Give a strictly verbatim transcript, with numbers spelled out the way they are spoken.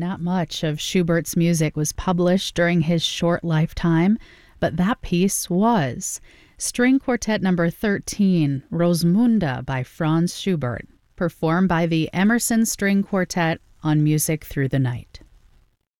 Not much of Schubert's music was published during his short lifetime, but that piece was. String Quartet number thirteen, Rosmunda by Franz Schubert, performed by the Emerson String Quartet on Music Through the Night.